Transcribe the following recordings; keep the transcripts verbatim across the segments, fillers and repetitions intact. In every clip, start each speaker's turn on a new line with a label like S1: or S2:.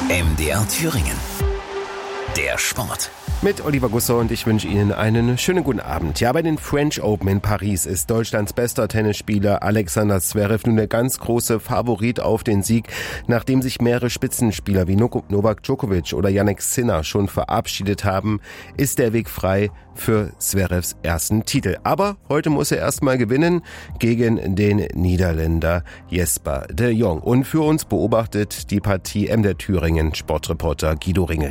S1: M D R Thüringen. Der Sport.
S2: Mit Oliver Gusser und ich wünsche Ihnen einen schönen guten Abend. Ja, bei den French Open in Paris ist Deutschlands bester Tennisspieler Alexander Zverev nun der ganz große Favorit auf den Sieg, nachdem sich mehrere Spitzenspieler wie Novak Djokovic oder Jannik Sinner schon verabschiedet haben, ist der Weg frei für Zverevs ersten Titel. Aber heute muss er erstmal gewinnen gegen den Niederländer Jesper de Jong. Und für uns beobachtet die Partie M D R Thüringen Sportreporter Guido Ringel.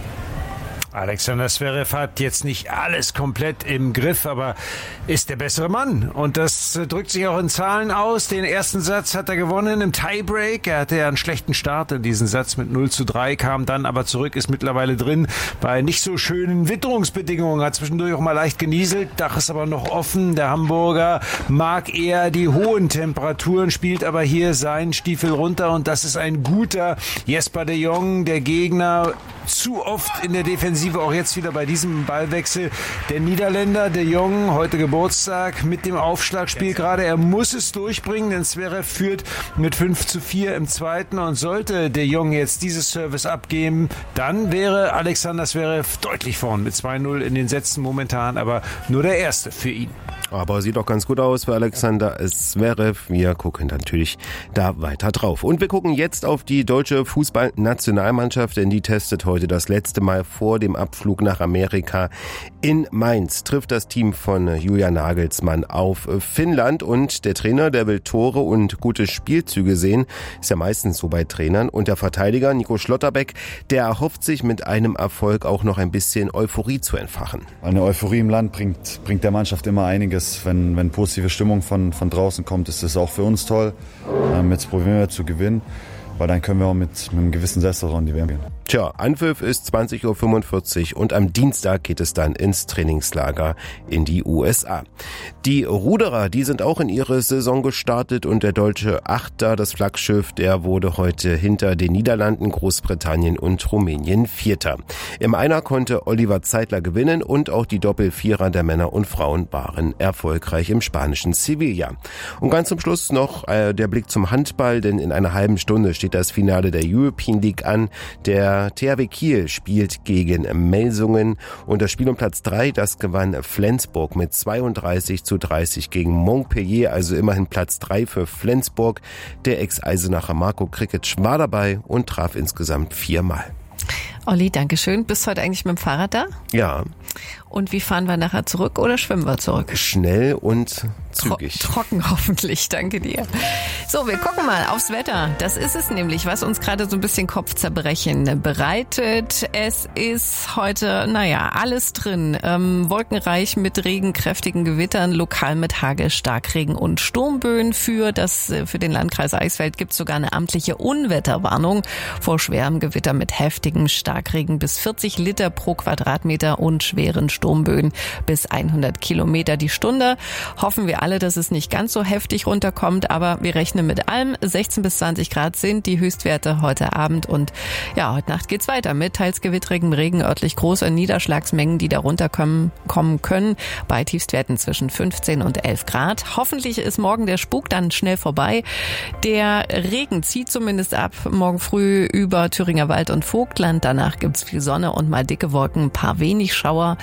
S3: Alexander Zverev hat jetzt nicht alles komplett im Griff, aber ist der bessere Mann. Und das drückt sich auch in Zahlen aus. Den ersten Satz hat er gewonnen im Tiebreak. Er hatte ja einen schlechten Start in diesen Satz mit null zu drei, kam dann aber zurück, ist mittlerweile drin. Bei nicht so schönen Witterungsbedingungen, hat zwischendurch auch mal leicht genieselt. Dach ist aber noch offen. Der Hamburger mag eher die hohen Temperaturen, spielt aber hier seinen Stiefel runter. Und das ist ein guter Jesper de Jong, der Gegner zu oft in der Defensive, auch jetzt wieder bei diesem Ballwechsel. Der Niederländer, de Jong, heute Geburtstag, mit dem Aufschlagspiel gerade. Er muss es durchbringen, denn Zverev führt mit fünf zu vier im zweiten. Und sollte de Jong jetzt dieses Service abgeben, dann wäre Alexander Zverev deutlich vorn mit zwei null in den Sätzen momentan, aber nur der erste für ihn.
S2: Aber sieht doch ganz gut aus für Alexander Zverev. Wir gucken natürlich da weiter drauf. Und wir gucken jetzt auf die deutsche Fußballnationalmannschaft, denn die testet heute das letzte Mal vor dem Abflug nach Amerika. In Mainz trifft das Team von Julian Nagelsmann auf Finnland. Und der Trainer, der will Tore und gute Spielzüge sehen. Ist ja meistens so bei Trainern. Und der Verteidiger Nico Schlotterbeck, der erhofft sich mit einem Erfolg auch noch ein bisschen Euphorie zu entfachen.
S4: Eine Euphorie im Land bringt, bringt der Mannschaft immer einiges. Wenn, wenn positive Stimmung von, von draußen kommt, ist das auch für uns toll. Ähm, jetzt probieren wir zu gewinnen, weil dann können wir auch mit, mit einem gewissen Selbstvertrauen in die W M gehen.
S2: Tja, Anpfiff ist zwanzig Uhr fünfundvierzig und am Dienstag geht es dann ins Trainingslager in die U S A. Die Ruderer, die sind auch in ihre Saison gestartet und der deutsche Achter, das Flaggschiff, der wurde heute hinter den Niederlanden, Großbritannien und Rumänien Vierter. Im Einer konnte Oliver Zeitler gewinnen und auch die Doppelvierer der Männer und Frauen waren erfolgreich im spanischen Sevilla. Und ganz zum Schluss noch äh, der Blick zum Handball, denn in einer halben Stunde steht das Finale der European League an. Der T H W Kiel spielt gegen Melsungen und das Spiel um Platz drei, das gewann Flensburg mit zweiunddreißig zu dreißig gegen Montpellier, also immerhin Platz drei für Flensburg. Der Ex-Eisenacher Marco Krikic war dabei und traf insgesamt viermal.
S5: Olli, danke schön. Bist du heute eigentlich mit dem Fahrrad da?
S2: Ja.
S5: Und wie fahren wir nachher zurück oder schwimmen wir zurück?
S2: Schnell und zügig.
S5: Tro- trocken hoffentlich, danke dir. So, wir gucken mal aufs Wetter. Das ist es nämlich, was uns gerade so ein bisschen Kopfzerbrechen bereitet. Es ist heute, naja, alles drin. Ähm, wolkenreich mit Regen, kräftigen Gewittern, lokal mit Hagel, Starkregen und Sturmböen. Für das, für den Landkreis Eichsfeld gibt es sogar eine amtliche Unwetterwarnung vor schwerem Gewitter mit heftigem Starkregen bis vierzig Liter pro Quadratmeter und schweren Sturmböen bis hundert Kilometer die Stunde. Hoffen wir alle, dass es nicht ganz so heftig runterkommt, aber wir rechnen mit allem. sechzehn bis zwanzig Grad sind die Höchstwerte heute Abend und ja, heute Nacht geht's weiter mit teils gewittrigem Regen, örtlich große Niederschlagsmengen, die da runterkommen kommen können, bei Tiefstwerten zwischen fünfzehn und elf Grad. Hoffentlich ist morgen der Spuk dann schnell vorbei. Der Regen zieht zumindest ab, morgen früh über Thüringer Wald und Vogtland. Danach gibt's viel Sonne und mal dicke Wolken, ein paar wenig Schauer.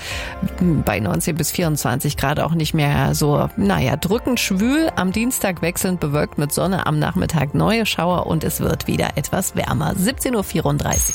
S5: Bei neunzehn bis vierundzwanzig Grad auch nicht mehr so, naja, drückend schwül. Am Dienstag wechselnd bewölkt mit Sonne, am Nachmittag neue Schauer und es wird wieder etwas wärmer. siebzehn Uhr vierunddreißig.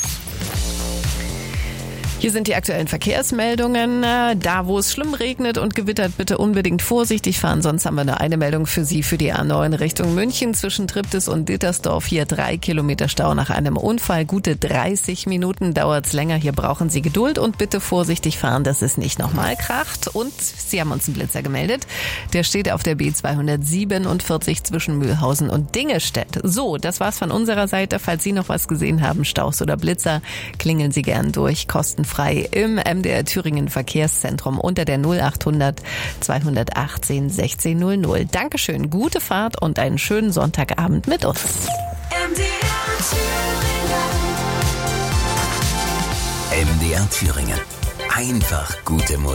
S5: Hier sind die aktuellen Verkehrsmeldungen. Da, wo es schlimm regnet und gewittert, bitte unbedingt vorsichtig fahren. Sonst haben wir nur eine Meldung für Sie für die A neun Richtung München zwischen Triptis und Dittersdorf. Hier drei Kilometer Stau nach einem Unfall. Gute dreißig Minuten dauert's länger. Hier brauchen Sie Geduld und bitte vorsichtig fahren, dass es nicht nochmal kracht. Und Sie haben uns einen Blitzer gemeldet. Der steht auf der B zweihundertsiebenundvierzig zwischen Mühlhausen und Dingestedt. So, das war's von unserer Seite. Falls Sie noch was gesehen haben, Staus oder Blitzer, klingeln Sie gern durch. Kostenfrei im M D R Thüringen Verkehrszentrum unter der null achthundert zweihundertachtzehn sechzehn null null. Dankeschön, gute Fahrt und einen schönen Sonntagabend mit uns.
S1: M D R Thüringen. M D R Thüringen. Einfach gute Musik.